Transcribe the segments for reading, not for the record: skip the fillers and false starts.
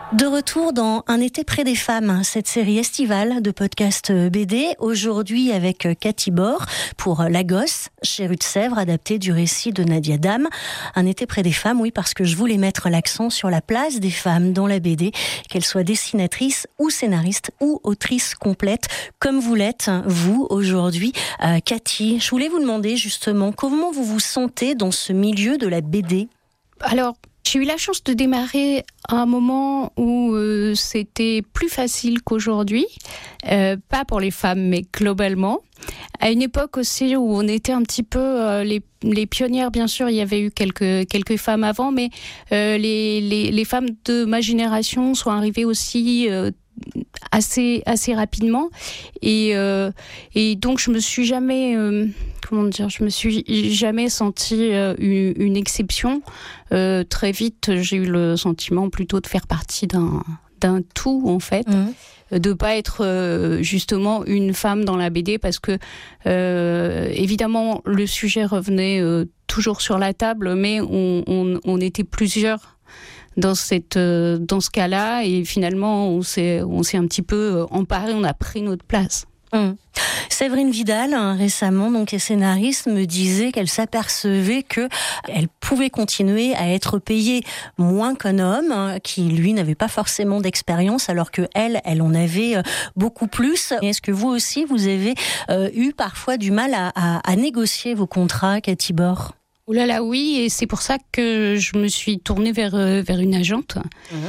De retour dans Un été près des femmes, cette série estivale de podcast BD, aujourd'hui avec Cathy Bord pour La Gosse, chez Rue de Sèvres, adapté du récit de Nadia Dame. Un été près des femmes, oui, parce que je voulais mettre l'accent sur la place des femmes dans la BD, qu'elles soient dessinatrices ou scénaristes ou autrices complètes, comme vous l'êtes, vous, aujourd'hui. Cathy, je voulais vous demander justement comment vous vous sentez dans ce milieu de la BD. Alors, j'ai eu la chance de démarrer à un moment où c'était plus facile qu'aujourd'hui, pas pour les femmes, mais globalement. À une époque aussi où on était un petit peu les pionnières, bien sûr, il y avait eu quelques femmes avant, mais les femmes de ma génération sont arrivées aussi assez rapidement, et donc je me suis jamais je me suis jamais sentie une exception. Très vite, j'ai eu le sentiment plutôt de faire partie d'un tout, en fait. De pas être justement une femme dans la BD, parce que évidemment le sujet revenait toujours sur la table, mais on était plusieurs dans ce cas-là, et finalement on s'est un petit peu emparé, on a pris notre place. Séverine Vidal, récemment, donc scénariste, me disait qu'elle s'apercevait qu'elle pouvait continuer à être payée moins qu'un homme, qui lui n'avait pas forcément d'expérience, alors que elle en avait beaucoup plus. Est-ce que vous aussi, vous avez eu parfois du mal à négocier vos contrats, Cathy Bord ? Ouh là là, oui, et c'est pour ça que je me suis tournée vers une agente.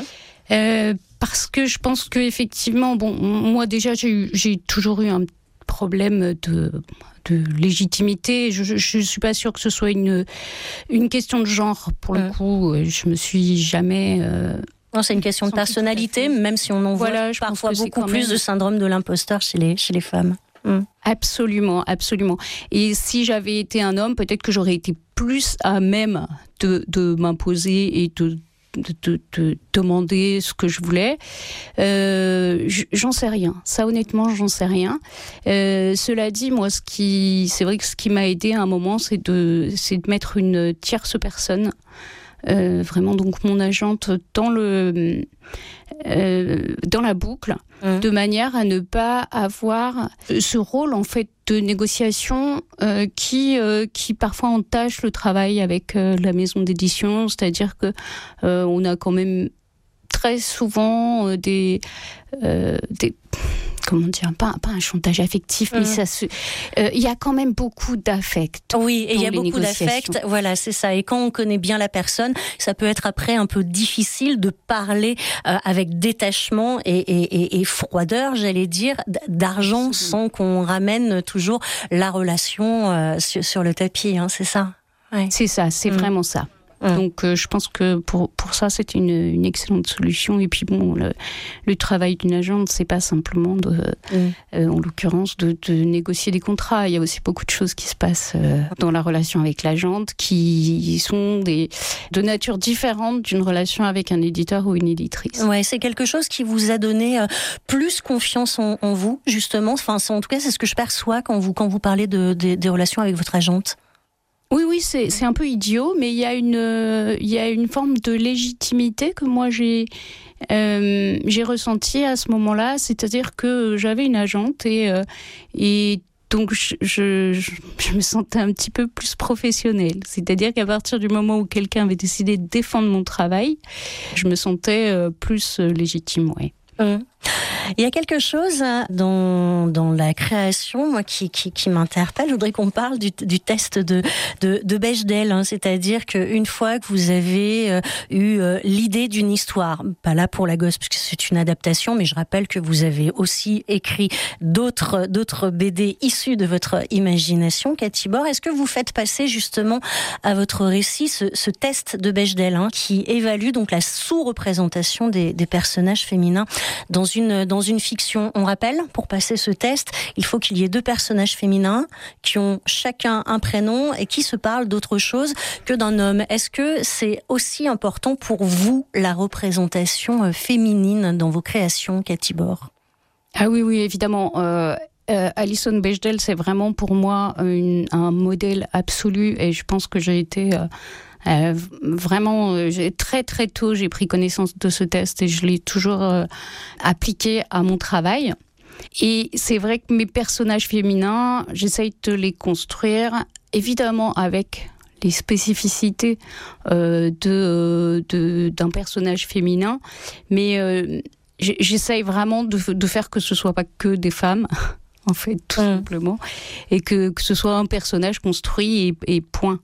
Parce que je pense que effectivement, moi déjà j'ai toujours eu un problème de légitimité. Je suis pas sûre que ce soit une question de genre pour le coup. Je me suis jamais. Non, c'est une question de personnalité, même si on en voit parfois beaucoup plus de syndrome de l'imposteur chez les femmes. Absolument, absolument. Et si j'avais été un homme, peut-être que j'aurais été plus à même de m'imposer et de demander ce que je voulais. J'en sais rien. Ça, honnêtement, j'en sais rien. Cela dit, moi, c'est vrai que ce qui m'a aidé à un moment, c'est de mettre une tierce personne, vraiment donc mon agente, dans la boucle, de manière à ne pas avoir ce rôle en fait de négociation qui parfois entache le travail avec la maison d'édition, c'est-à-dire que on a quand même très souvent des comment dire, pas un chantage affectif, mais il y a quand même beaucoup d'affect. Oui, et il y a beaucoup d'affect, voilà, c'est ça. Et quand on connaît bien la personne, ça peut être après un peu difficile de parler avec détachement et froideur, j'allais dire, d'argent, sans qu'on ramène toujours la relation sur le tapis, c'est ça. Ouais. C'est ça, c'est vraiment ça. Donc je pense que pour ça c'est une excellente solution. Et puis le travail d'une agente, c'est pas simplement en l'occurrence de négocier des contrats. Il y a aussi beaucoup de choses qui se passent dans la relation avec l'agente, qui sont de nature différente d'une relation avec un éditeur ou une éditrice. Ouais, c'est quelque chose qui vous a donné plus confiance en vous, justement. Enfin, en tout cas, c'est ce que je perçois quand vous parlez des relations avec votre agente. Oui, c'est un peu idiot, mais il y a une forme de légitimité que moi j'ai ressentie à ce moment-là, c'est-à-dire que j'avais une agente et donc je me sentais un petit peu plus professionnelle. C'est-à-dire qu'à partir du moment où quelqu'un avait décidé de défendre mon travail, je me sentais plus légitime, ouais. Il y a quelque chose dans la création, moi, qui m'interpelle. Je voudrais qu'on parle du test de Bechdel, c'est-à-dire qu'une fois que vous avez eu l'idée d'une histoire, pas là pour La Gosse puisque c'est une adaptation, mais je rappelle que vous avez aussi écrit d'autres BD issus de votre imagination, Cathy Bord. Est-ce que vous faites passer justement à votre récit ce test de Bechdel, qui évalue donc la sous-représentation des personnages féminins dans une fiction? On rappelle, pour passer ce test, il faut qu'il y ait 2 personnages féminins qui ont chacun un prénom et qui se parlent d'autre chose que d'un homme. Est-ce que c'est aussi important pour vous, la représentation féminine dans vos créations, Cathy Bord ? Ah oui, évidemment. Alison Bechdel, c'est vraiment pour moi un modèle absolu, et je pense que j'ai été Vraiment, très très tôt, j'ai pris connaissance de ce test et je l'ai toujours appliqué à mon travail. Et c'est vrai que mes personnages féminins, j'essaye de les construire, évidemment avec les spécificités d'un personnage féminin, mais j'essaye vraiment de faire que ce soit pas que des femmes, en fait, tout simplement, et que ce soit un personnage construit et point.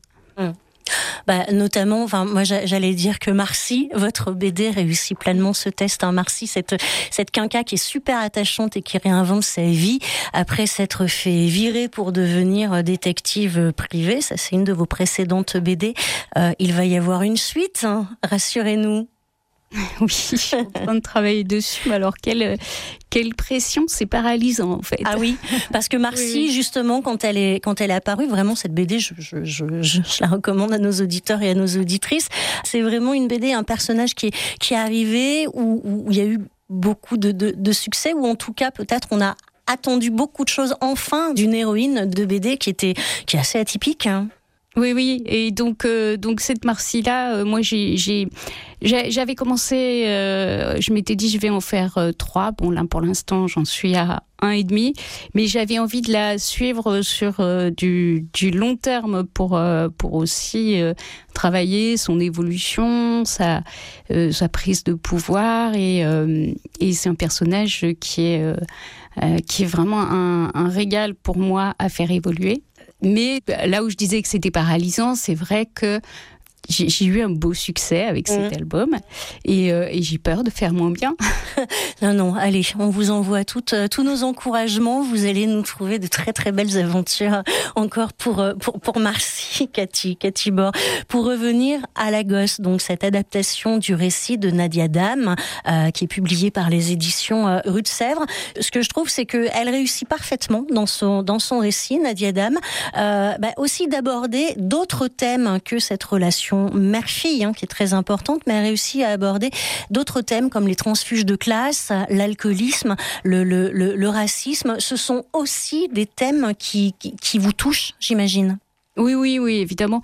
Notamment, moi j'allais dire que Marcy, votre BD réussit pleinement ce test. Marcy, cette quinca qui est super attachante et qui réinvente sa vie après s'être fait virer pour devenir détective privée. Ça, c'est une de vos précédentes BD. Il va y avoir une suite, rassurez-nous. Oui, je suis en train de travailler dessus. Mais alors, quelle pression, c'est paralysant en fait. Ah oui, parce que Marcy, justement, quand elle est apparue, vraiment cette BD, je la recommande à nos auditeurs et à nos auditrices. C'est vraiment une BD, un personnage qui est arrivé où il y a eu beaucoup de succès, ou en tout cas peut-être on a attendu beaucoup de choses enfin d'une héroïne de BD qui est assez atypique. Oui, et donc cette Marcy-là, moi j'avais commencé, je m'étais dit je vais en faire 3. Bon là pour l'instant j'en suis à 1,5, mais j'avais envie de la suivre sur du long terme pour aussi travailler son évolution, sa prise de pouvoir, et c'est un personnage qui est vraiment un régal pour moi à faire évoluer. Mais là où je disais que c'était paralysant, c'est vrai que j'ai eu un beau succès avec cet album et j'ai peur de faire moins bien. Non, allez, on vous envoie tous nos encouragements. Vous allez nous trouver de très très belles aventures encore pour Marcy, Cathy Bord. Pour revenir à La Gosse, donc cette adaptation du récit de Nadia Dame qui est publiée par les éditions Rue de Sèvres. Ce que je trouve, c'est que elle réussit parfaitement dans son récit, Nadia Dame, aussi d'aborder d'autres thèmes que cette relation mère-fille, qui est très importante, mais elle réussit à aborder d'autres thèmes comme les transfuges de classe, l'alcoolisme, le racisme. Ce sont aussi des thèmes qui vous touchent, j'imagine. Oui, évidemment.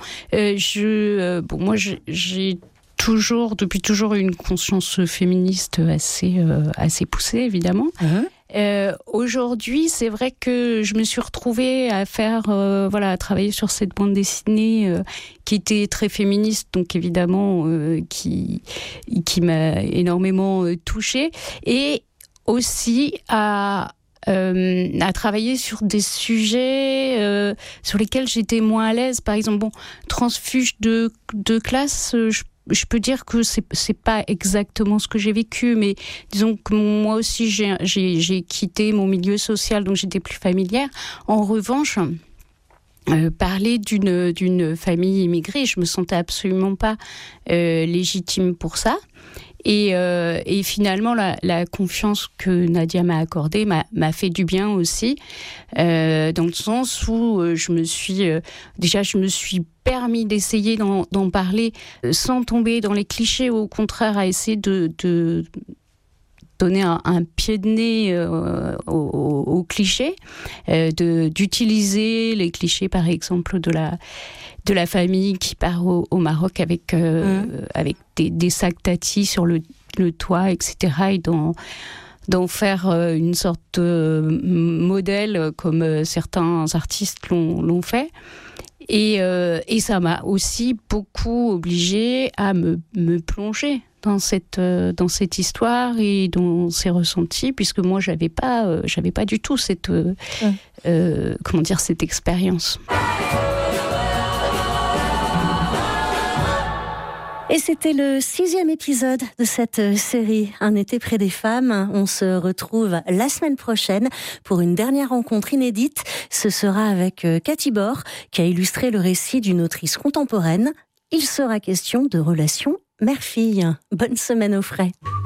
Moi, j'ai depuis toujours une conscience féministe assez poussée, évidemment. Aujourd'hui, c'est vrai que je me suis retrouvée à à travailler sur cette bande dessinée qui était très féministe, donc évidemment qui m'a énormément touchée, et aussi à travailler sur des sujets sur lesquels j'étais moins à l'aise. Par exemple, transfuge de classe, je peux dire que c'est pas exactement ce que j'ai vécu, mais disons que moi aussi j'ai quitté mon milieu social, donc j'étais plus familière. En revanche, parler d'une famille immigrée, je me sentais absolument pas légitime pour ça. Et finalement, la confiance que Nadia m'a accordée m'a fait du bien aussi, dans le sens où je me suis permis d'essayer d'en parler sans tomber dans les clichés, ou au contraire à essayer de donner un pied de nez aux clichés, d'utiliser les clichés, par exemple, de la famille qui part au Maroc avec des sacs tati sur le toit, etc., et d'en faire une sorte de modèle comme certains artistes l'ont fait. Et ça m'a aussi beaucoup obligée à me plonger dans cette histoire et dans ces ressentis, puisque moi j'avais pas du tout cette expérience. Et c'était le 6e épisode de cette série Un été près des femmes. On se retrouve la semaine prochaine pour une dernière rencontre inédite. Ce sera avec Cathy Bord, qui a illustré le récit d'une autrice contemporaine. Il sera question de relations mère-fille. Bonne semaine au frais.